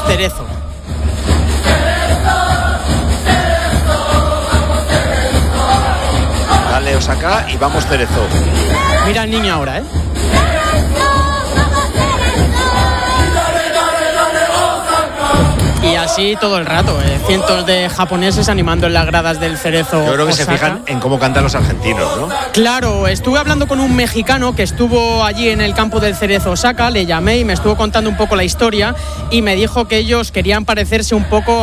Cerezo. Dale Osaka y vamos Cerezo. Mira el niño ahora, ¿eh? Y así todo el rato, cientos de japoneses animando en las gradas del Cerezo. Yo creo que Osaka. se fijan en cómo cantan los argentinos, ¿no? Claro, estuve hablando con un mexicano que estuvo allí en el campo del Cerezo Osaka, le llamé y me estuvo contando un poco la historia y me dijo que ellos querían parecerse un poco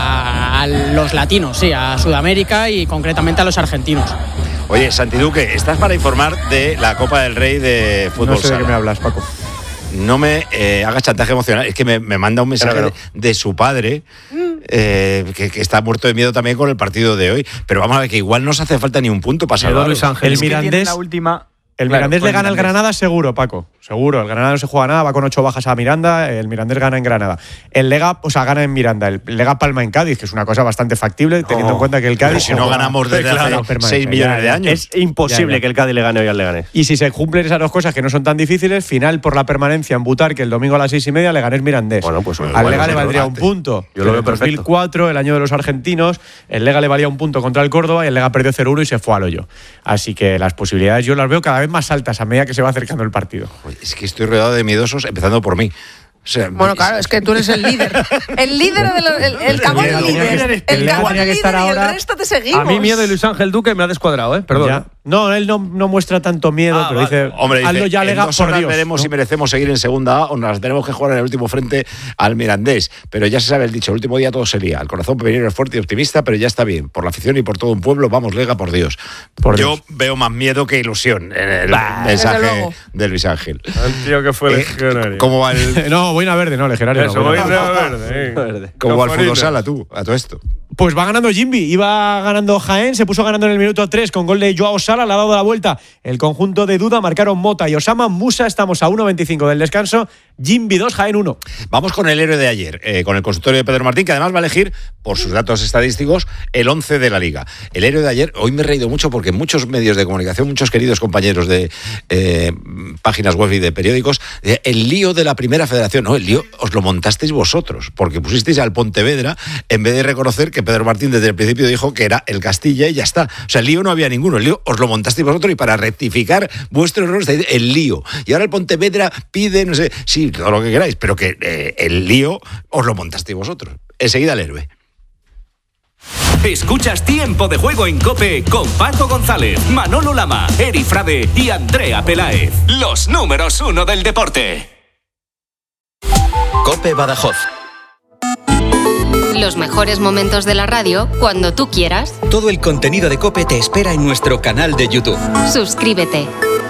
a los latinos, sí, a Sudamérica y concretamente a los argentinos. Oye, Santi Duque, estás para informar de la Copa del Rey de fútbol No sé de sala. qué me hablas, Paco. No me hagas chantaje emocional. Es que me manda un mensaje Claro. de su padre, que está muerto de miedo también con el partido de hoy. Pero vamos a ver, que igual no se hace falta ni un punto para salvarlo. El Mirandés, la última. el Claro, Mirandés con le gana al Mirandés. Granada seguro, Paco. Seguro. El Granada no se juega nada, va con 8 bajas a Miranda. El Mirandés gana en Granada. El Lega, gana en Miranda. El Lega palma en Cádiz, que es una cosa bastante factible, teniendo en cuenta que el Pero Cádiz. si no ganamos desde hace 6 millones de años. Es imposible Ya. que el Cádiz le gane hoy al Leganés. Y si se cumplen esas dos cosas que no son tan difíciles, final por la permanencia en Butar, que el domingo a las 6:30 Leganés Mirandés. Bueno, pues al igual Lega es le otro valdría un debate. punto. Yo lo veo En perfecto. 2004, el año de los argentinos, el Lega le valía un punto contra el Córdoba y el Lega perdió 0-1 y se fue al hoyo. Así que las posibilidades yo las veo cada vez más altas a medida que se va acercando el partido. Oye, es que estoy rodeado de miedosos, empezando por mí. O sea, Bueno, claro, es que tú eres el líder. El líder el cagón Tenía líder. que- El cagón tenía que líder estar y el ahora- resto te seguimos. A mí miedo de Luis Ángel Duque me ha descuadrado, perdón. Ya. No, él no muestra tanto miedo, pero vale. dice, Hombre, hazlo dice, ya, en Lega, 2 por horas Dios. veremos ¿no? si merecemos seguir en segunda A o nos las tenemos que jugar en el último frente al Mirandés. Pero ya se sabe el dicho, el último día todo se lía. El corazón pepinero es fuerte y optimista, pero ya está bien. Por la afición y por todo un pueblo, vamos, Lega, por Dios. Por Yo Dios. veo más miedo que ilusión en el desde mensaje luego. de Luis Ángel. El tío que fue legionario. ¿Cómo va el, No, boina verde, no, legionario. Eso, no, voy boina a verde. verde. cómo va el Cafarina. fútbol sala tú, a todo esto? Pues va ganando Jimby, iba ganando Jaén, se puso ganando en el minuto 3 con gol de Joao Sala, le ha dado la vuelta el conjunto de Duda, marcaron Mota y Osama Musa, estamos a 1.25 del descanso, Jimby 2, Jaén 1. Vamos con el héroe de ayer, con el consultorio de Pedro Martín, que además va a elegir, por sus datos estadísticos, el 11 de la Liga. El héroe de ayer, hoy me he reído mucho porque muchos medios de comunicación, muchos queridos compañeros de páginas web y de periódicos, el lío de la Primera Federación, no, el lío os lo montasteis vosotros, porque pusisteis al Pontevedra en vez de reconocer que Pedro Martín desde el principio dijo que era el Castilla y ya está. O sea, el lío no había ninguno, el lío os lo montasteis vosotros y para rectificar vuestro error estáis el lío. Y ahora el Pontevedra pide, no sé, sí, todo lo que queráis, pero que el lío os lo montasteis vosotros. Enseguida el héroe. Escuchas Tiempo de Juego en COPE con Paco González, Manolo Lama, Eri Frade y Andrea Peláez. Los números 1 del deporte. COPE Badajoz. Los mejores momentos de la radio cuando tú quieras. Todo el contenido de COPE te espera en nuestro canal de YouTube. Suscríbete.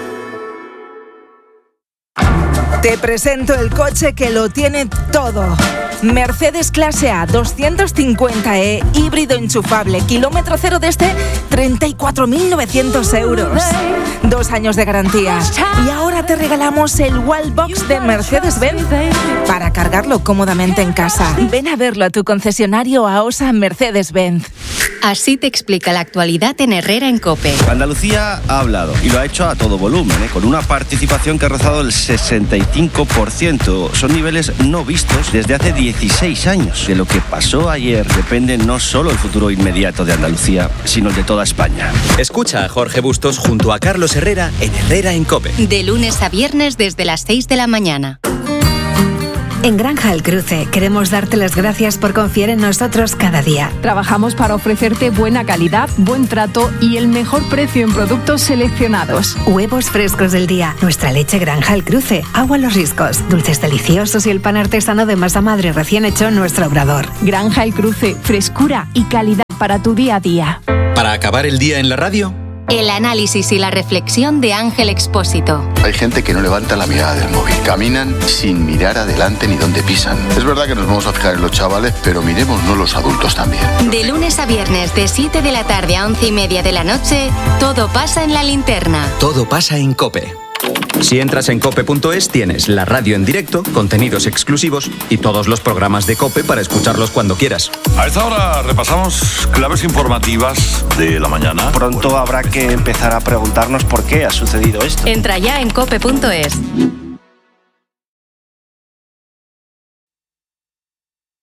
Te presento el coche que lo tiene todo. Mercedes Clase A 250e, híbrido enchufable, kilómetro cero desde 34.900 euros. 2 años de garantía. Y ahora te regalamos el Wallbox de Mercedes-Benz para cargarlo cómodamente en casa. Ven a verlo a tu concesionario AOSA Mercedes-Benz. Así te explica la actualidad en Herrera en COPE. Andalucía ha hablado y lo ha hecho a todo volumen, con una participación que ha rozado el 65%. Son niveles no vistos desde hace 16 años. De lo que pasó ayer depende no solo el futuro inmediato de Andalucía, sino el de toda España. Escucha a Jorge Bustos junto a Carlos Herrera en Herrera en COPE. De lunes a viernes desde las 6 de la mañana. En Granja El Cruce queremos darte las gracias por confiar en nosotros cada día. Trabajamos para ofrecerte buena calidad, buen trato y el mejor precio en productos seleccionados. Huevos frescos del día, nuestra leche Granja El Cruce, agua Los Riscos, dulces deliciosos y el pan artesano de masa madre recién hecho en nuestro obrador. Granja El Cruce, frescura y calidad para tu día a día. Para acabar el día en la radio, El análisis y la reflexión de Ángel Expósito. Hay gente que no levanta la mirada del móvil. Caminan sin mirar adelante ni dónde pisan. Es verdad que nos vamos a fijar en los chavales, pero miremosnos los adultos también. De lunes a viernes, de 7 de la tarde a 11:30 de la noche, todo pasa en la linterna. todo pasa en COPE. Si entras en cope.es tienes la radio en directo, contenidos exclusivos y todos los programas de COPE para escucharlos cuando quieras. A esta hora repasamos claves informativas de la mañana. Pronto habrá que empezar a preguntarnos por qué ha sucedido esto. Entra ya en cope.es.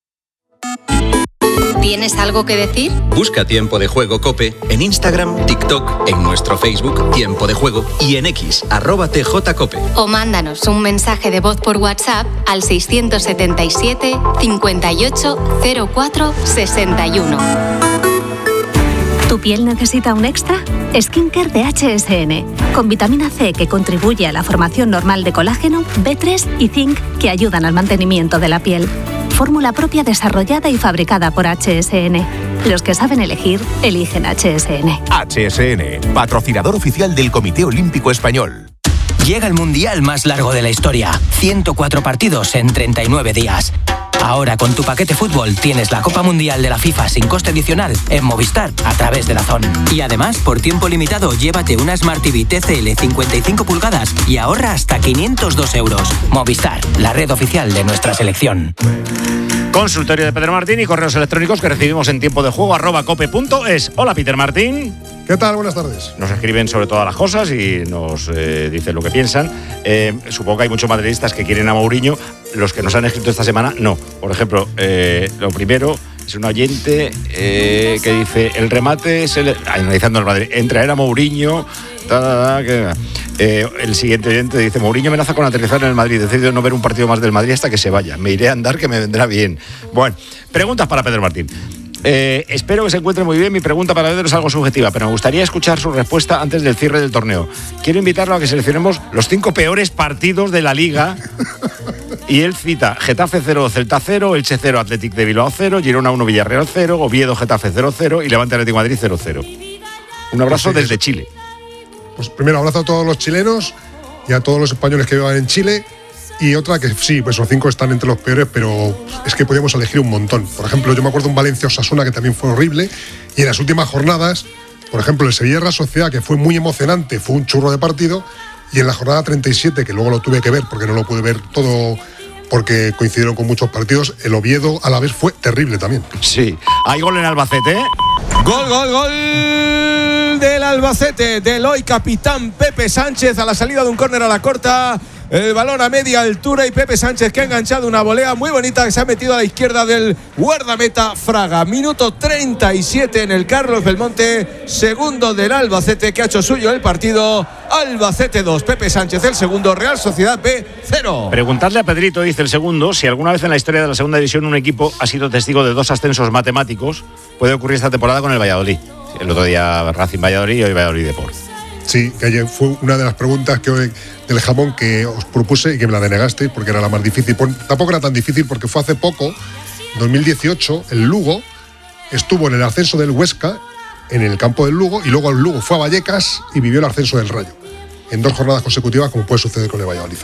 ¿Tienes algo que decir? Busca Tiempo de Juego COPE en Instagram, TikTok, en nuestro Facebook Tiempo de Juego y en X, @TJCope. O mándanos un mensaje de voz por WhatsApp al 677 58 04 61. ¿Tu piel necesita un extra? Skincare de HSN, con vitamina C que contribuye a la formación normal de colágeno, B3 y zinc que ayudan al mantenimiento de la piel. Fórmula propia desarrollada y fabricada por HSN. Los que saben elegir, eligen HSN. HSN, patrocinador oficial del Comité Olímpico Español. Llega el mundial más largo de la historia. 104 partidos en 39 días. Ahora con tu paquete fútbol tienes la Copa Mundial de la FIFA sin coste adicional en Movistar a través de DAZN. Y además, por tiempo limitado, llévate una Smart TV TCL 55 pulgadas y ahorra hasta 502 euros. Movistar, la red oficial de nuestra selección. Consultorio de Pedro Martín y correos electrónicos que recibimos en tiempo de juego @cope.es. Hola, Peter Martín. ¿Qué tal? Buenas tardes. Nos escriben sobre todas las cosas y nos dicen lo que piensan. Supongo que hay muchos madridistas que quieren a Mourinho. Los que nos han escrito esta semana, no. Por ejemplo, lo primero es un oyente que dice: el remate es analizando el Madrid, en traer a Mourinho. El siguiente oyente dice: Mourinho amenaza con aterrizar en el Madrid, decidido no ver un partido más del Madrid hasta que se vaya. Me iré a andar, que me vendrá bien. Bueno, preguntas para Pedro Martín. Espero que se encuentre muy bien. Mi pregunta para Pedro es algo subjetiva, pero me gustaría escuchar su respuesta antes del cierre del torneo. Quiero invitarlo a que seleccionemos los 5 peores partidos de la Liga. Y él cita: Getafe 0, Celta 0, Elche 0, Athletic de Bilbao 0, Girona 1, Villarreal 0, Oviedo, Getafe 0-0 y Levante Atlético de Madrid 0-0. Un abrazo desde Chile. Pues primero, abrazo a todos los chilenos y a todos los españoles que vivan en Chile. Y otra que sí, pues los 5 están entre los peores, pero es que podíamos elegir un montón. Por ejemplo, yo me acuerdo de un Valencia-Osasuna que también fue horrible. Y en las últimas jornadas, por ejemplo, el Sevilla-Real Sociedad, que fue muy emocionante, fue un churro de partido. Y en la jornada 37, que luego lo tuve que ver porque no lo pude ver todo porque coincidieron con muchos partidos, el Oviedo a la vez fue terrible también. Sí. ¿Hay gol en Albacete? Gol del Albacete, del hoy capitán Pepe Sánchez a la salida de un córner a la corta. El balón a media altura y Pepe Sánchez, que ha enganchado una volea muy bonita que se ha metido a la izquierda del guardameta Fraga. Minuto 37 en el Carlos Belmonte, segundo del Albacete, que ha hecho suyo el partido. Albacete 2, Pepe Sánchez el segundo, Real Sociedad B 0. Preguntadle a Pedrito, dice el segundo, si alguna vez en la historia de la segunda división un equipo ha sido testigo de 2 ascensos matemáticos. Puede ocurrir esta temporada con el Valladolid. El otro día Racing Valladolid y hoy Valladolid Deport. Sí, que ayer fue una de las preguntas que hoy, del jamón, que os propuse y que me la denegasteis porque era la más difícil. Tampoco era tan difícil porque fue hace poco, 2018, el Lugo estuvo en el ascenso del Huesca, en el campo del Lugo, y luego el Lugo fue a Vallecas y vivió el ascenso del Rayo. En 2 jornadas consecutivas, como puede suceder con el Valladolid.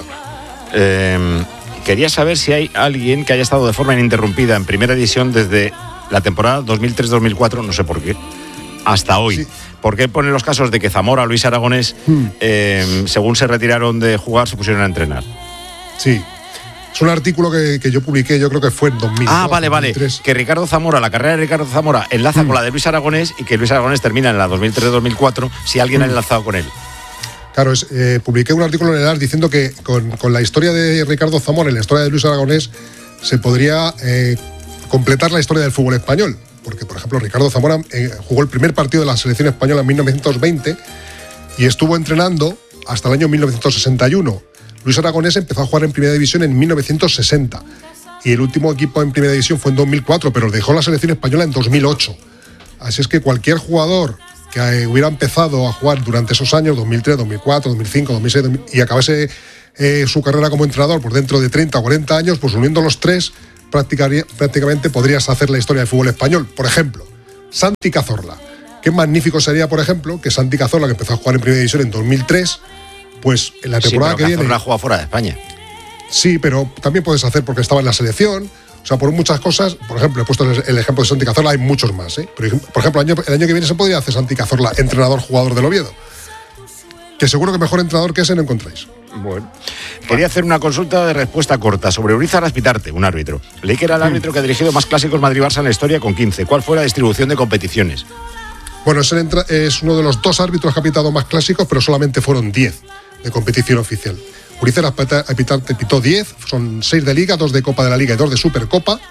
Quería saber si hay alguien que haya estado de forma ininterrumpida en primera división desde la temporada 2003-2004, no sé por qué, hasta hoy. Sí. ¿Por qué pone los casos de que Zamora o Luis Aragonés, según se retiraron de jugar, se pusieron a entrenar? Sí. Es un artículo que yo publiqué, yo creo que fue en 2000. Ah, vale. 2003. Que Ricardo Zamora, la carrera de Ricardo Zamora, enlaza con la de Luis Aragonés y que Luis Aragonés termina en la 2003-2004, si alguien ha enlazado con él. Claro, publiqué un artículo en el AS diciendo que con la historia de Ricardo Zamora y la historia de Luis Aragonés se podría completar la historia del fútbol español. Porque, por ejemplo, Ricardo Zamora jugó el primer partido de la selección española en 1920 y estuvo entrenando hasta el año 1961. Luis Aragonés empezó a jugar en Primera División en 1960 y el último equipo en Primera División fue en 2004, pero dejó la selección española en 2008. Así es que cualquier jugador que hubiera empezado a jugar durante esos años, 2003, 2004, 2005, 2006, y acabase su carrera como entrenador por dentro de 30 o 40 años, pues uniendo los 3, prácticamente podrías hacer la historia del fútbol español. Por ejemplo, Santi Cazorla. Qué magnífico sería, por ejemplo, que Santi Cazorla, que empezó a jugar en Primera División en 2003, pues en la temporada que viene... Cazorla juega fuera de España. Sí, pero también puedes hacer porque estaba en la selección. O sea, por muchas cosas. Por ejemplo, he puesto el ejemplo de Santi Cazorla, hay muchos más. Pero, por ejemplo, el año que viene se podría hacer Santi Cazorla, entrenador-jugador del Oviedo. Que seguro que mejor entrenador que ese no encontráis. Bueno, quería hacer una consulta de respuesta corta sobre Urizar Azpitarte, un árbitro. Leí que era el árbitro que ha dirigido más clásicos Madrid-Barça en la historia con 15. ¿Cuál fue la distribución de competiciones? Bueno, es uno de los 2 árbitros que ha pitado más clásicos, pero solamente fueron 10 de competición oficial. Urizar Azpitarte pitó 10, son 6 de Liga, 2 de Copa de la Liga y 2 de Supercopa.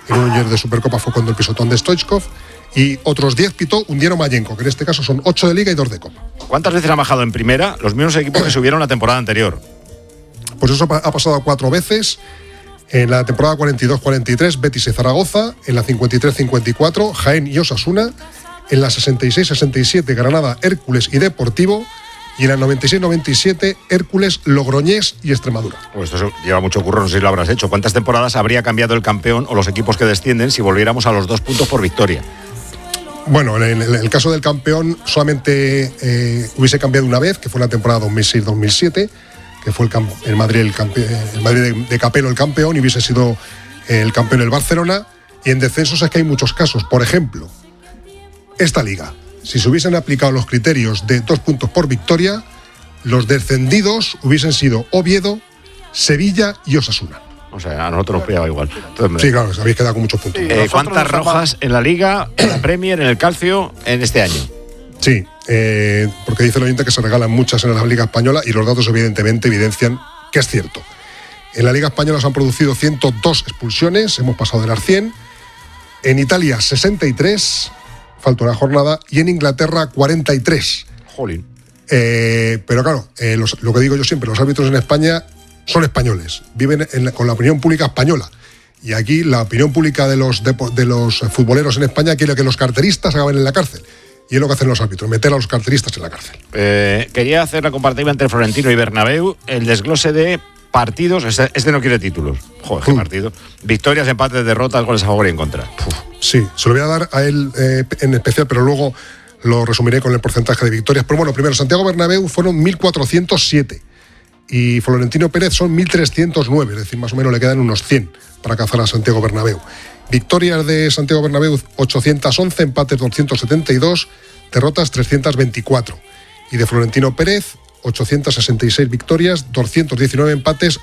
en un ayer de Supercopa fue cuando el pisotón de Stoichkov, y otros 10 pitó Undiero Mayenko, que en este caso son 8 de Liga y 2 de Copa. ¿Cuántas veces han bajado en primera los mismos equipos que subieron la temporada anterior? Pues eso ha pasado 4 veces. En la temporada 42-43, Betis y Zaragoza. En la 53-54, Jaén y Osasuna. En la 66-67, Granada, Hércules y Deportivo. Y en la 96-97, Hércules, Logroñés y Extremadura. Pues esto lleva mucho curro, no sé si lo habrás hecho. ¿Cuántas temporadas habría cambiado el campeón o los equipos que descienden si volviéramos a los 2 puntos por victoria? Bueno, en el caso del campeón solamente hubiese cambiado una vez, que fue en la temporada 2006-2007, que fue el Madrid de Capello el campeón, y hubiese sido el campeón el Barcelona. Y en descensos es que hay muchos casos. Por ejemplo, esta liga, si se hubiesen aplicado los criterios de 2 puntos por victoria, los descendidos hubiesen sido Oviedo, Sevilla y Osasuna. O sea, a nosotros nos pillaba igual. Entonces, sí, claro, habéis quedado con muchos puntos. ¿Cuántas rojas en la Liga, en la Premier, en el Calcio, en este año? Sí, porque dice el oyente que se regalan muchas en la Liga Española, y los datos evidentemente evidencian que es cierto. En la Liga Española se han producido 102 expulsiones, hemos pasado de las 100. En Italia 63, falta una jornada, y en Inglaterra 43. Jolín. Pero claro, lo que digo yo siempre, los árbitros en España son españoles, viven con la opinión pública española. Y aquí la opinión pública de los futboleros en España quiere que los carteristas acaben en la cárcel. Y es lo que hacen los árbitros, meter a los carteristas en la cárcel. Quería hacer la comparativa entre Florentino y Bernabéu, el desglose de partidos. Este no quiere títulos. Joder, qué partido. Victorias, empates, derrotas, goles a favor y en contra. Sí, se lo voy a dar a él en especial, pero luego lo resumiré con el porcentaje de victorias. Pero bueno, primero, Santiago Bernabéu fueron 1.407 y Florentino Pérez son 1.309, es decir, más o menos le quedan unos 100 para cazar a Santiago Bernabéu. Victorias de Santiago Bernabéu 811, empates 272, derrotas 324. Y de Florentino Pérez 866 victorias, 219 empates,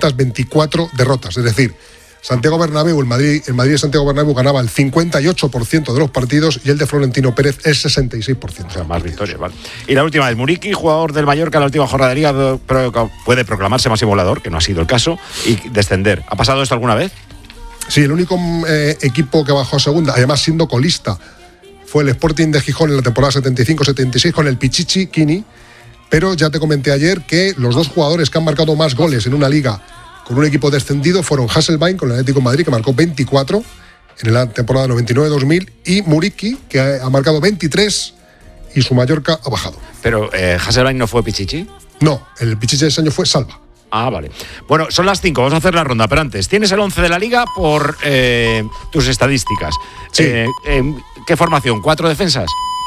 224 derrotas. Es decir, Santiago Bernabéu, el Madrid de Santiago Bernabéu ganaba el 58% de los partidos y el de Florentino Pérez el 66%. O sea, más victorias, vale. Y la última es Muriqui, jugador del Mallorca en la última jornada de Liga, puede proclamarse máximo goleador, que no ha sido el caso, y descender. ¿Ha pasado esto alguna vez? Sí, el único equipo que bajó a segunda, además siendo colista, fue el Sporting de Gijón en la temporada 75-76 con el Pichichi Kini. Pero ya te comenté ayer que los 2 jugadores que han marcado más goles en una liga con un equipo descendido fueron Hasselbaink con el Atlético de Madrid, que marcó 24 en la temporada 99-2000, y Muriqui, que ha marcado 23 y su Mallorca ha bajado. Pero Hasselbaink no fue Pichichi. No, el Pichichi de ese año fue Salva. Ah, vale. Bueno, son las 5, vamos a hacer la ronda, pero antes, tienes el 11 de la Liga por tus estadísticas. Sí. ¿Qué formación? ¿4 defensas?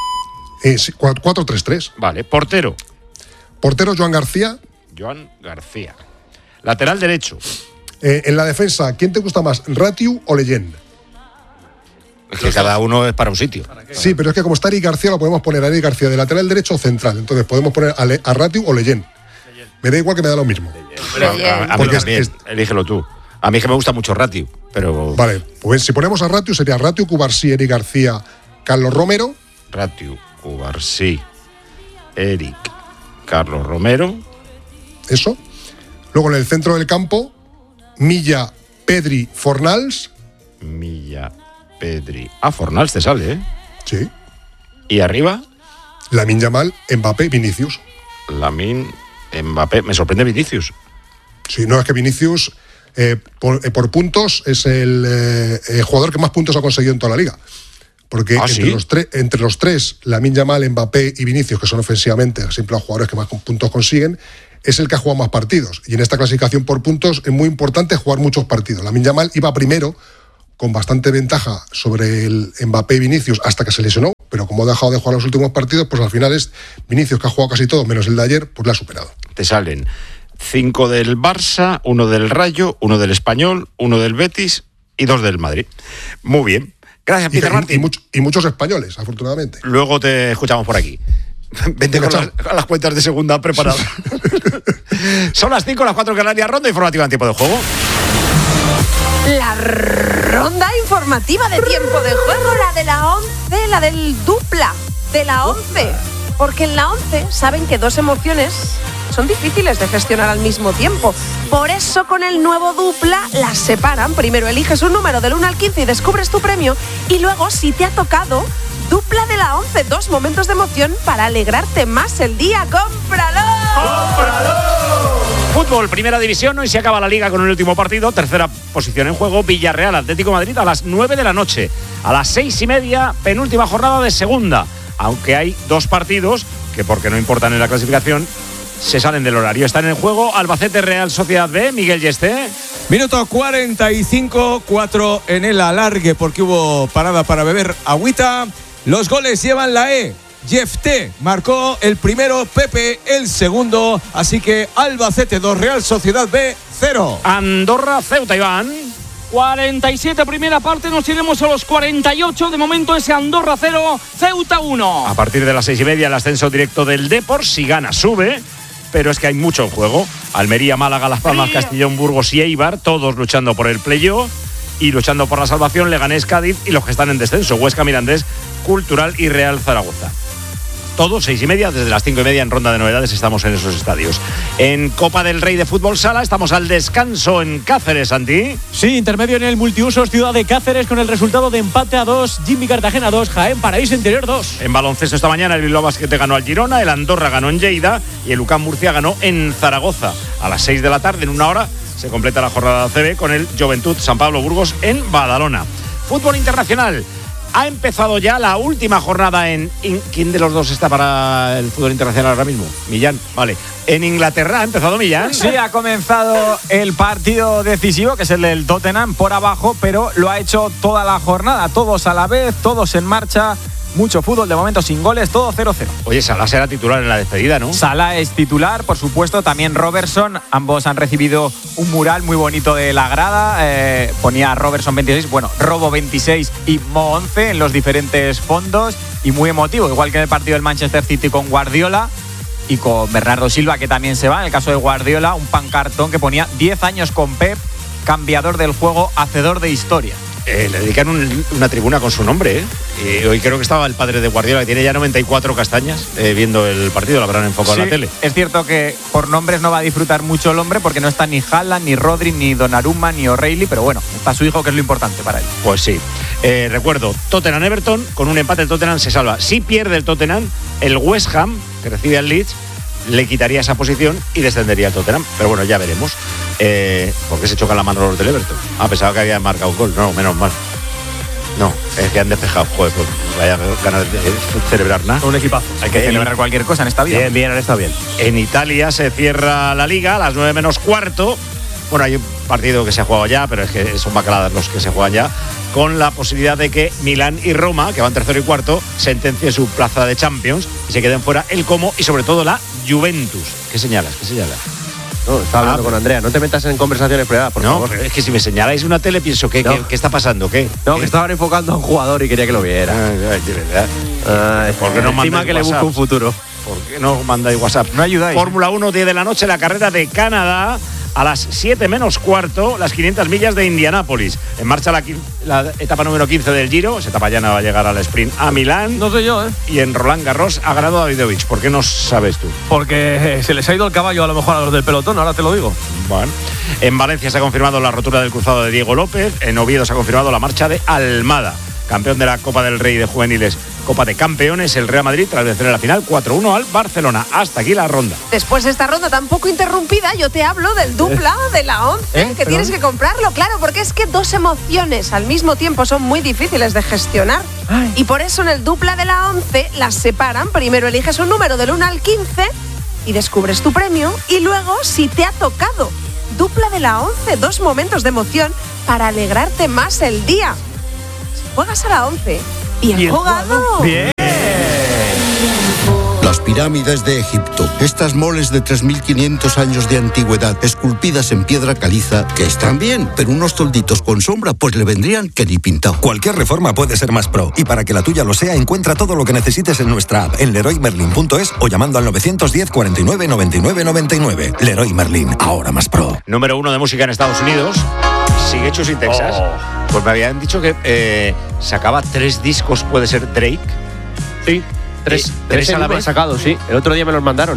Sí, 4-3-3. Vale. ¿Portero? Portero, Joan García. Joan García. Lateral derecho. En la defensa, ¿quién te gusta más, Ratiu o Leyen? Es que cada uno es para un sitio. Sí, pero es que como está Eric García, lo podemos poner a Eric García de lateral derecho o central. Entonces podemos poner a Ratiu o Leyen. Me da igual, que me da lo mismo. A mí también, elígelo tú. A mí es que me gusta mucho Ratiu, pero... Vale, pues si ponemos a Ratiu sería Ratiu, Cubarsí, Eric García, Carlos Romero. Ratiu, Cubarsí, Eric, Carlos Romero. Eso. Luego en el centro del campo, Milla, Pedri, Fornals. Milla, Pedri. Ah, Fornals te sale, ¿eh? Sí. ¿Y arriba? Lamine Yamal, Mbappé, Vinicius. Lamine, Mbappé. Me sorprende Vinicius. Sí, no, es que Vinicius por puntos es el jugador que más puntos ha conseguido en toda la liga. Porque entre los tres, Lamine Yamal, Mbappé y Vinicius, que son ofensivamente siempre los jugadores que más puntos consiguen, es el que ha jugado más partidos. Y en esta clasificación por puntos es muy importante jugar muchos partidos. Lamine Yamal iba primero con bastante ventaja sobre el Mbappé y Vinicius hasta que se lesionó, pero como ha dejado de jugar los últimos partidos, pues al final es Vinicius, que ha jugado casi todo, menos el de ayer, pues la ha superado. Te salen 5 del Barça, 1 del Rayo, 1 del Español, 1 del Betis y 2 del Madrid. Muy bien. Gracias, Peter Martín. Y muchos españoles, afortunadamente. Luego te escuchamos por aquí. Vente con las cuentas de segunda preparadas. Son las 5, las 4 Canarias, ronda informativa en tiempo de juego. La ronda informativa de tiempo de juego, la de la 11, la del dupla, de la 11. Porque en la 11 saben que 2 emociones son difíciles de gestionar al mismo tiempo. Por eso con el nuevo Dupla las separan. Primero eliges un número del 1 al 15 y descubres tu premio. Y luego, si te ha tocado, Dupla de la 11, 2 momentos de emoción para alegrarte más el día. ¡Cómpralo! ¡Cómpralo! Fútbol, primera división, hoy se acaba la liga con el último partido, tercera posición en juego, Villarreal, Atlético de Madrid a las 9 de la noche. A las 6:30, penúltima jornada de segunda, aunque hay 2 partidos que, porque no importan en la clasificación, se salen del horario. Están en juego Albacete Real Sociedad B, Miguel Yesté. Minuto 45, 4 en el alargue porque hubo parada para beber agüita. Los goles llevan la E. Jefté marcó el primero, Pepe el segundo, así que Albacete 2, Real Sociedad B 0. Andorra Ceuta, Iván. 47 primera parte, nos iremos a los 48. De momento es Andorra 0, Ceuta 1. A partir de las 6:30 el ascenso directo del Depor, si gana sube, pero es que hay mucho en juego. Almería, Málaga, Las Palmas, Castellón, Burgos y Eibar, todos luchando por el playoff y luchando por la salvación. Leganés, Cádiz y los que están en descenso, Huesca, Mirandés, Cultural y Real Zaragoza. Todos 6:30, desde las 5:30 en ronda de novedades estamos en esos estadios. En Copa del Rey de Fútbol Sala estamos al descanso en Cáceres, Santi. Sí, intermedio en el multiusos Ciudad de Cáceres con el resultado de empate a 2, Jimmy Cartagena 2, Jaén Paraíso Interior 2. En baloncesto esta mañana el Bilbao Basket ganó al Girona, el Andorra ganó en Lleida y el UCAM Murcia ganó en Zaragoza. A las 6 de la tarde, en una hora, se completa la jornada CB con el Juventud San Pablo Burgos en Badalona. Fútbol internacional. Ha empezado ya la última jornada en... ¿Quién de los dos está para el fútbol internacional ahora mismo? Millán, vale. En Inglaterra ha empezado Millán. Sí, ha comenzado el partido decisivo, que es el del Tottenham, por abajo, pero lo ha hecho toda la jornada. Todos a la vez, todos en marcha. Mucho fútbol, de momento sin goles, todo 0-0. Oye, Salah será titular en la despedida, ¿no? Salah es titular, por supuesto, también Robertson. Ambos han recibido un mural muy bonito de la grada. Ponía Robertson 26, bueno, Robo 26 y Mo 11 en los diferentes fondos. Y muy emotivo, igual que en el partido del Manchester City con Guardiola y con Bernardo Silva, que también se va. En el caso de Guardiola, un pancartón que ponía 10 años con Pep, cambiador del juego, hacedor de historia. Le dedican una tribuna con su nombre, ¿eh? Hoy creo que estaba el padre de Guardiola, que tiene ya 94 castañas, viendo el partido, lo habrán enfocado en la tele. Es cierto que por nombres no va a disfrutar mucho el hombre, porque no está ni Haaland, ni Rodri, ni Donnarumma, ni O'Reilly, pero bueno, está su hijo, que es lo importante para él. Pues sí. Recuerdo, Tottenham-Everton, con un empate el Tottenham se salva. Si pierde el Tottenham, el West Ham, que recibe al Leeds, le quitaría esa posición y descendería el Tottenham. Pero bueno, ya veremos. ¿Por qué se chocan la mano los del Everton? Pensaba que habían marcado un gol. No, menos mal. No, es que han despejado. Joder, pues vaya ganas de celebrar nada. Un equipazo. Hay que celebrar cualquier cosa en esta vida. Bien, han estado bien. En Italia se cierra la Liga a las 9 menos cuarto. Bueno, hay un partido que se ha jugado ya, pero es que son bacaladas los que se juegan ya, con la posibilidad de que Milán y Roma, que van tercero y cuarto, sentencien su plaza de Champions y se queden fuera el Como y sobre todo la Juventus. ¿Qué señalas? No, estaba hablando con Andrea. No te metas en conversaciones privadas, por favor. No, es que si me señaláis una tele pienso, ¿qué está pasando? ¿Qué? No, que estaban enfocando a un jugador y quería que lo viera. De verdad. ¿Por qué no mandáis que le busque un futuro? ¿Por qué no mandáis WhatsApp? No ayudáis. Fórmula 1, 10 de la noche, la carrera de Canadá. A las 7 menos cuarto, las 500 millas de Indianápolis. En marcha la etapa número 15 del Giro. Esa etapa ya no va a llegar al sprint a Milán. No sé yo, ¿eh? Y en Roland Garros ha ganado Davidovich. ¿Por qué no sabes tú? Porque se les ha ido el caballo a lo mejor a los del pelotón, ahora te lo digo. Bueno. En Valencia se ha confirmado la rotura del cruzado de Diego López. En Oviedo se ha confirmado la marcha de Almada. Campeón de la Copa del Rey de Juveniles, Copa de Campeones, el Real Madrid tras vencer en la final 4-1 al Barcelona. Hasta aquí la ronda. Después de esta ronda tan poco interrumpida, yo te hablo del Dupla de la 11, que tienes que comprarlo, claro, porque es que 2 emociones al mismo tiempo son muy difíciles de gestionar. Y por eso en el Dupla de la 11 las separan. Primero eliges un número del 1 al 15 y descubres tu premio. Y luego, si te ha tocado Dupla de la 11, 2 momentos de emoción para alegrarte más el día. Juegas a la 11 y han jugado. Bien. Las pirámides de Egipto, estas moles de 3.500 años de antigüedad, esculpidas en piedra caliza, que están bien, pero unos tolditos con sombra pues le vendrían que ni pintado. Cualquier reforma puede ser más pro, y para que la tuya lo sea, encuentra todo lo que necesites en nuestra app, en LeroyMerlin.es o llamando al 910 49 99 99. Leroy Merlin, ahora más pro. Número 1 de música en Estados Unidos. Sigue Chus y Texas. Pues me habían dicho que sacaba 3 discos, puede ser Drake. Sí, 3 a la vez sacado, sí. El otro día me los mandaron.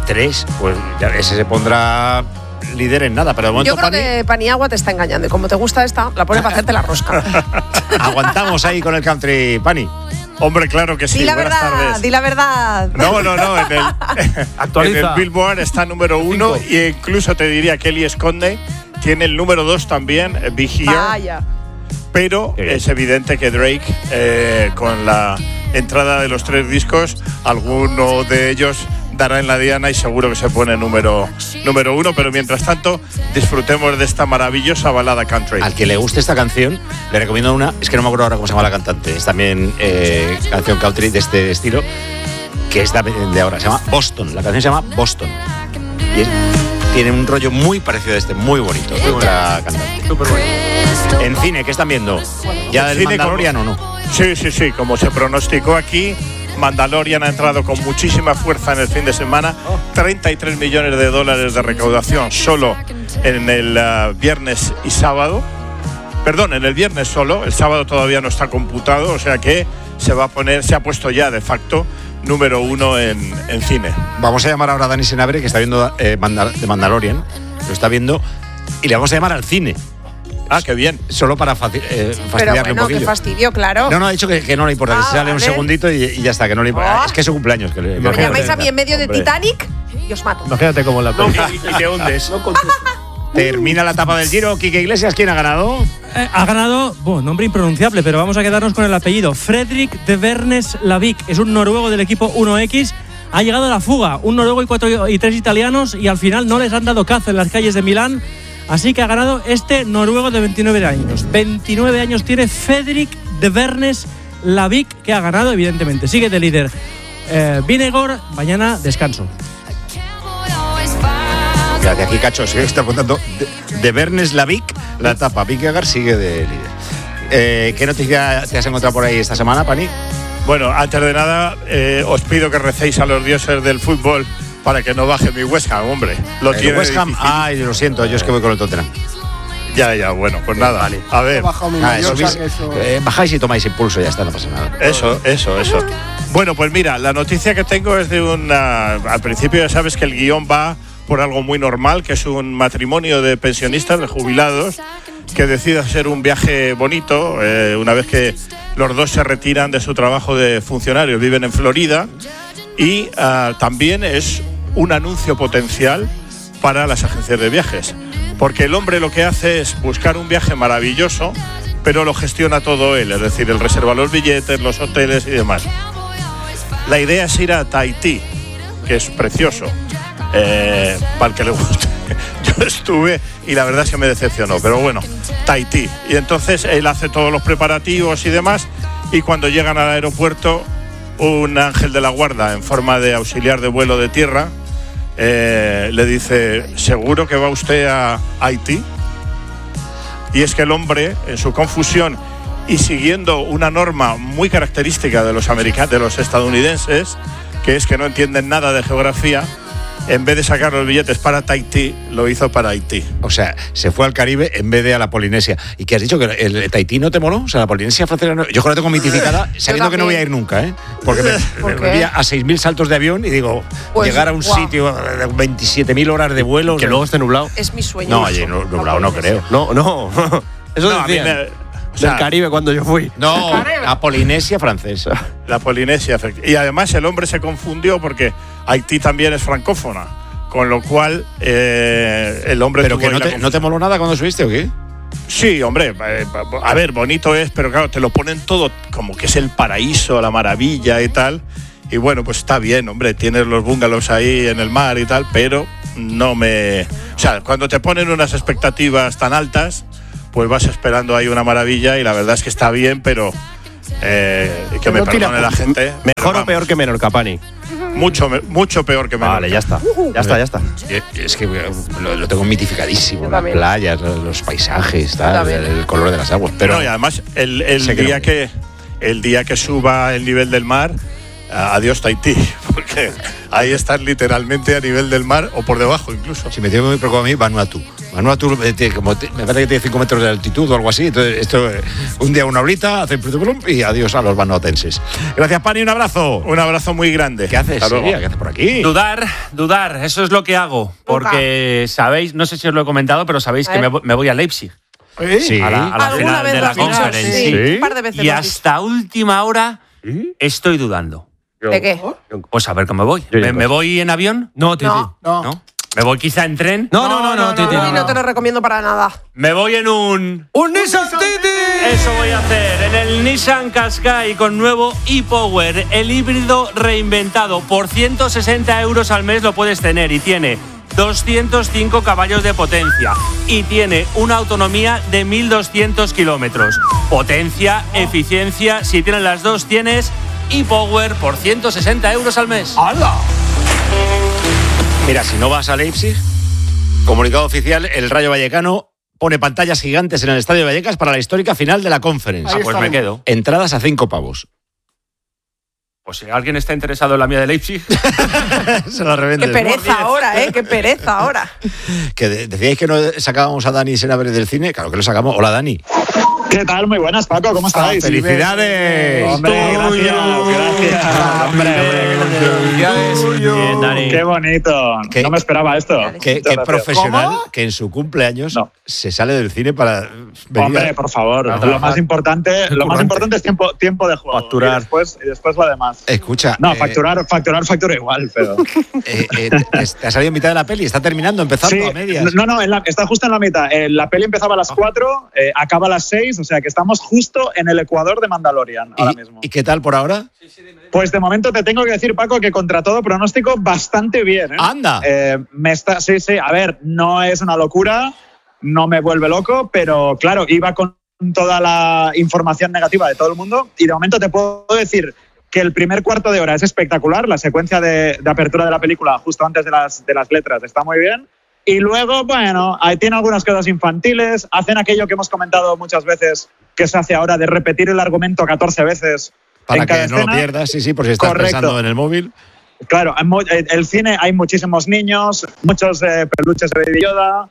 3, pues ya ese se pondrá líder en nada, pero de momento yo creo que Paniagua te está engañando y como te gusta esta, la pones para hacerte la rosca. Aguantamos ahí con el country, Pani. Hombre, claro que sí. Di la Buenas verdad, tardes. di la verdad. No, en el Billboard está número 1 y incluso te diría que Ellie Esconde tiene el número 2 también, Be Here. Vaya. Pero es evidente que Drake, con la entrada de los 3 discos, alguno de ellos dará en la diana y seguro que se pone número 1, pero mientras tanto disfrutemos de esta maravillosa balada country. Al que le guste esta canción, le recomiendo una, es que no me acuerdo ahora cómo se llama la cantante, es también canción country de este estilo, que es de ahora, se llama Boston, la canción se llama Boston. Y tiene un rollo muy parecido a este, muy bonito. La cantante. Súper bonito. En cine, ¿qué están viendo? ¿Ya del Mandalorian o no? Sí, como se pronosticó aquí, Mandalorian ha entrado con muchísima fuerza en el fin de semana. 33 millones de dólares de recaudación solo en el viernes y sábado. Perdón, en el viernes solo. El sábado todavía no está computado, o sea que se ha puesto ya de facto número 1 en cine. Vamos a llamar ahora a Dani Senabre, que está viendo de Mandalorian. Lo está viendo y le vamos a llamar al cine. Ah, qué bien. Solo para Pero fastidiarle bueno, un poquillo. qué fastidio, claro. No, ha dicho que no le importa, que se sale un segundito y ya está, que no le importa. Es que es su cumpleaños. Que ¿Me llamáis a mí en medio de Titanic? Y os mato. Imagínate cómo la película. Y te hundes. Termina la etapa del Giro. Quique Iglesias, ¿quién ha ganado? Ha ganado, nombre impronunciable, pero vamos a quedarnos con el apellido. Fredrik de Vernes Lavik. Es un noruego del equipo 1X. Ha llegado a la fuga. Un noruego y 3 italianos y al final no les han dado caza en las calles de Milán. Así que ha ganado este noruego de 29 años. 29 años tiene Fredrik de Vernes Lavik, que ha ganado, evidentemente. Sigue de líder Vinegor. Mañana descanso. De aquí, Cacho, sigue está apuntando de Vernes Lavik, la etapa. Vingegaard sigue de líder. ¿Qué noticia te has encontrado por ahí esta semana, Pani? Bueno, antes de nada, os pido que recéis a los dioses del fútbol para que no baje mi West Ham, hombre. Lo tiene West Ham, difícil. ay, lo siento, yo es que voy con el Tottenham. Ya, bueno, pues nada. Vale. A ver. Bajáis y tomáis impulso, ya está, no pasa nada. Eso. Bueno, pues mira, la noticia que tengo es de al principio ya sabes que el guión va por algo muy normal, que es un matrimonio de pensionistas, de jubilados, que decide hacer un viaje bonito, una vez que los dos se retiran de su trabajo de funcionarios, viven en Florida, y también es un anuncio potencial para las agencias de viajes, porque el hombre lo que hace es buscar un viaje maravilloso, pero lo gestiona todo él, es decir, él reserva los billetes, los hoteles y demás. La idea es ir a Tahití, que es precioso, para el que le guste. Yo estuve y la verdad es que me decepcionó, pero bueno, Tahití. Y entonces él hace todos los preparativos y demás, y cuando llegan al aeropuerto, un ángel de la guarda en forma de auxiliar de vuelo de tierra le dice: ¿seguro que va usted a Haití? Y es que el hombre, en su confusión y siguiendo una norma muy característica de los estadounidenses, que es que no entienden nada de geografía, en vez de sacar los billetes para Tahití, lo hizo para Haití. O sea, se fue al Caribe en vez de a la Polinesia. ¿Y qué has dicho? ¿Que el Tahití no te moló? O sea, la Polinesia francesa no. Yo creo que la tengo mitificada, sabiendo que no voy a ir nunca, ¿eh? Porque me voy a 6.000 saltos de avión y digo, pues, llegar a un sitio de 27.000 horas de vuelo. Que luego esté nublado. Es mi sueño. No, oye, nublado no creo. No. Eso no, decía. Del Caribe cuando yo fui. No, la Polinesia francesa. La Polinesia. Y además el hombre se confundió porque Haití también es francófona. Con lo cual, el hombre... ¿Pero que no te moló nada cuando subiste o qué? Sí, hombre, a ver, bonito es, pero claro, te lo ponen todo como que es el paraíso, la maravilla y tal. Y bueno, pues está bien, hombre, tienes los bungalows ahí en el mar y tal, pero no me... O sea, cuando te ponen unas expectativas tan altas, pues vas esperando ahí una maravilla y la verdad es que está bien, pero... que me perdone la gente. ¿Mejor o peor que Menorca, Pani? Mucho peor que Menorca. Vale, ya está. Ya está. Es que lo tengo mitificadísimo. Las playas, los paisajes, tal, el color de las aguas. Pero no, y además, el día que suba el nivel del mar, adiós Tahití. porque ahí estás literalmente a nivel del mar o por debajo incluso. Si me tiene muy preocupado a mí, Vanuatu. Vanuatu me parece que tiene 5 metros de altitud o algo así. Entonces, esto un día una horita, hacen plum y adiós a los vanuatenses. Gracias, Pani, un abrazo. Un abrazo muy grande. ¿Qué haces? ¿Qué haces por aquí? Dudar, eso es lo que hago. Porque sabéis, no sé si os lo he comentado, pero sabéis que me voy a Leipzig. Sí. A la final de la Conference. Sí. Un par de veces. Y hasta última hora estoy dudando. ¿De qué? Pues a ver cómo me voy. ¿Me voy en avión? No, Titi. No. ¿Me voy quizá en tren? No, Titi. No te lo recomiendo para nada. Me voy en un Nissan Titi. Eso voy a hacer, en el Nissan Qashqai con nuevo e-Power, el híbrido reinventado. Por 160 euros al mes lo puedes tener y tiene 205 caballos de potencia y tiene una autonomía de 1.200 kilómetros. Potencia, eficiencia, si tienes las dos tienes e-Power por 160 euros al mes. ¡Hala! Mira, si no vas a Leipzig, comunicado oficial, el Rayo Vallecano pone pantallas gigantes en el Estadio de Vallecas para la histórica final de la Conference. Pues me quedo. Entradas a 5 pavos. Pues si alguien está interesado en la mía de Leipzig, se la revendes. Qué pereza ahora, qué pereza ahora. Que decíais que no sacábamos a Dani Senabre del cine. Claro que lo sacamos. Hola, Dani. ¿Qué tal? Muy buenas, Paco. ¿Cómo estáis? ¡Felicidades! Hombre, gracias. Bien, Dani. Qué bonito. No me esperaba esto. Qué profesional que en su cumpleaños se sale del cine para venir. Hombre, por favor. Lo más importante es tiempo de juego. Facturar. Y después lo demás. Escucha. No, facturar igual, pero. ¿Te ha salido en mitad de la peli? ¿Está terminando, empezando a medias? No, está justo en la mitad. La peli empezaba a las 4, acaba a las 6, o sea que estamos justo en el ecuador de Mandalorian ahora mismo. ¿Y qué tal por ahora? Pues de momento te tengo que decir, Paco, que contra todo pronóstico bastante bien. ¡Anda! Sí, a ver, no es una locura, no me vuelve loco, pero claro, iba con toda la información negativa de todo el mundo y de momento te puedo decir que el primer cuarto de hora es espectacular, la secuencia de apertura de la película justo antes de las letras está muy bien. Y luego, bueno, ahí tiene algunas cosas infantiles, hacen aquello que hemos comentado muchas veces que se hace ahora de repetir el argumento 14 veces para en cada que no escena. lo pierdas, sí, por si estás pensando en el móvil. Claro, en el cine hay muchísimos niños, muchos peluches de Baby Yoda.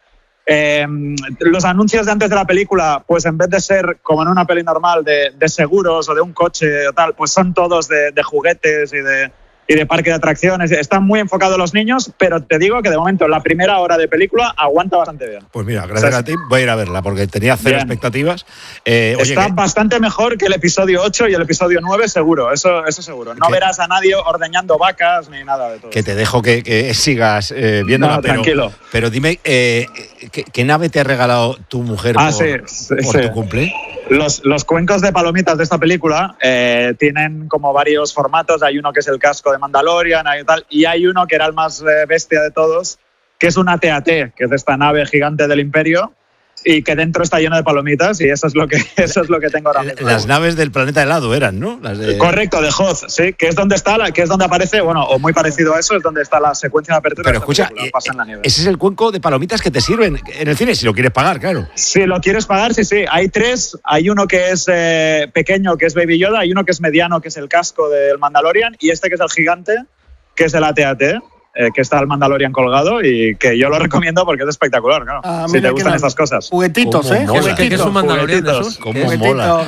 Los anuncios de antes de la película, pues en vez de ser como en una peli normal de seguros o de un coche o tal, pues son todos de juguetes y de parque de atracciones. Están muy enfocados los niños, pero te digo que de momento la primera hora de película aguanta bastante bien. Pues mira, gracias a ti voy a ir a verla porque tenía cero expectativas. Está bastante mejor que el episodio 8 y el episodio 9 seguro, eso seguro. No verás a nadie ordeñando vacas ni nada de todo. Que te dejo que sigas viéndola, tranquilo. Pero dime, ¿qué nave te ha regalado tu mujer por tu cumple? Los cuencos de palomitas de esta película tienen como varios formatos. Hay uno que es el casco de Mandalorian y hay uno que era el más bestia de todos, que es un AT-AT, que es de esta nave gigante del Imperio y que dentro está lleno de palomitas y eso es lo que tengo ahora mismo. Las naves del planeta helado eran, ¿no? Correcto, de Hoth, sí, que es donde aparece, bueno, o muy parecido a eso, es donde está la secuencia de apertura. Pero escucha, pasa en la nieve. Ese es el cuenco de palomitas que te sirven en el cine, si lo quieres pagar, claro. Si lo quieres pagar, sí. Hay 3, hay uno que es pequeño, que es Baby Yoda, hay uno que es mediano, que es el casco del Mandalorian, y este que es el gigante, que es el AT-AT. Que está el Mandalorian colgado y que yo lo recomiendo porque es espectacular, claro. Si te gustan estas cosas. Juguetitos, ¿Qué es un Mandalorian de esos? ¿Cómo mola?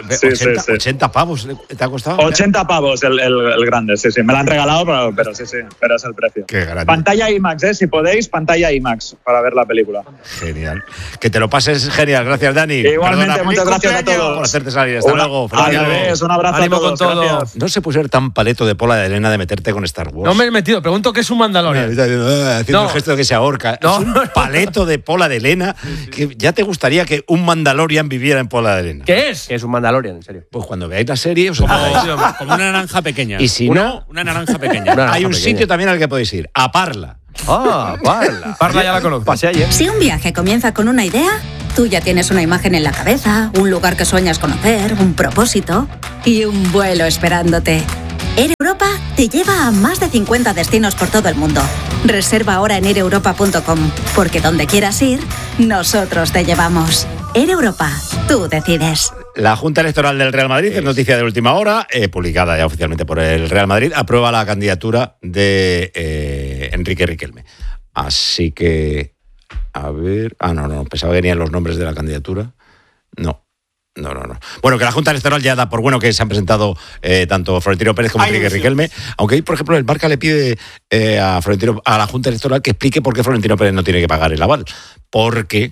80 pavos te ha costado. 80 pavos el grande, sí. Me lo han regalado, pero es el precio. Qué grande. Pantalla IMAX, si podéis, pantalla IMAX para ver la película. Genial. Que te lo pases genial. Gracias, Dani. Igualmente, muchas gracias a todos. Por hacerte salir. Hasta luego. Al revés, un abrazo a todos. Con todo. Gracias. No se puede ser tan paleto de Pola de Elena de meterte con Star Wars. No me he metido, pregunto qué es un Mandalorian. Haciendo el gesto de que se ahorca. Es un paleto de Pola de Elena que ya te gustaría que un Mandalorian viviera en Pola de Elena. ¿Qué es? Que es un Mandalorian, en serio. Pues cuando veáis la serie os como una naranja pequeña. Y si no, una naranja pequeña. Hay un sitio también al que podéis ir, a Parla. Parla. Parla ya la conozco. Pasé ayer. Si un viaje comienza con una idea, tú ya tienes una imagen en la cabeza, un lugar que sueñas conocer, un propósito y un vuelo esperándote. Air Europa te lleva a más de 50 destinos por todo el mundo. Reserva ahora en aireuropa.com, porque donde quieras ir, nosotros te llevamos. Air Europa. Tú decides. La Junta Electoral del Real Madrid, es noticia de última hora, publicada ya oficialmente por el Real Madrid, aprueba la candidatura de Enrique Riquelme. Así que, a ver... no, pensaba que venían los nombres de la candidatura. No. Bueno, que la Junta Electoral ya da por bueno que se han presentado tanto Florentino Pérez como Enrique Riquelme, aunque hoy, por ejemplo, el Marca le pide a la Junta Electoral que explique por qué Florentino Pérez no tiene que pagar el aval. Porque...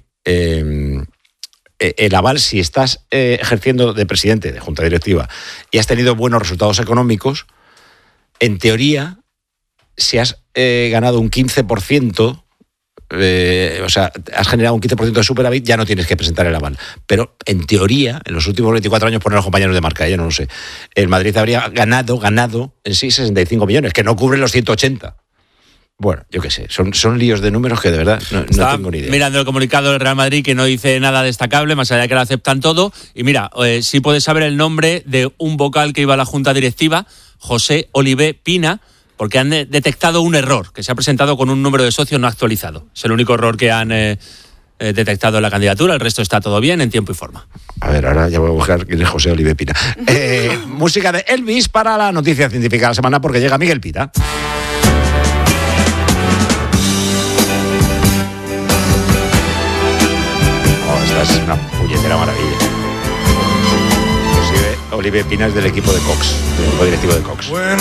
el aval, si estás ejerciendo de presidente de junta directiva y has tenido buenos resultados económicos, en teoría, si has ganado un 15%, o sea, has generado un 15% de superávit, ya no tienes que presentar el aval. Pero en teoría, en los últimos 24 años, ponen los compañeros de Marca, yo no lo sé, el Madrid habría ganado en sí 65 millones, que no cubren los 180. Bueno, yo qué sé, son líos de números que de verdad no tengo ni idea. Mirando el comunicado del Real Madrid, que no dice nada destacable, más allá de que lo aceptan todo. Y mira, sí puedes saber el nombre de un vocal que iba a la Junta Directiva, José Olivé Pina, porque han detectado un error, que se ha presentado con un número de socios no actualizado. Es el único error que han detectado en la candidatura, el resto está todo bien, en tiempo y forma. A ver, ahora ya voy a buscar quién es José Olivé Pina. Música de Elvis para la noticia científica de la semana, porque llega Miguel Pita. Es una puñetera maravilla. Inclusive Olivé Pina es del equipo de Cox, del equipo directivo de Cox.